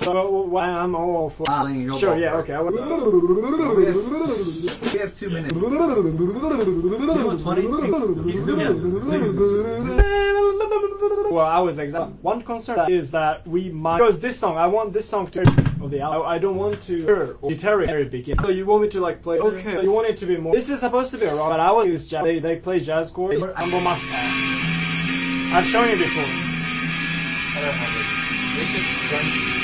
So I'm all for. Sure, yeah, okay. We have 2 minutes. You know what's funny? Zoom in. Well, I was exactly. One concern is that we might, because this song, I want this song to of the album. I don't want to deteriorate very beginning. So you want me to like play? Okay. So you want it to be more. This is supposed to be a rock, but I will use jazz. They play jazz chords. Mambo Masta. I've shown you before. I don't have it. It's just grungy.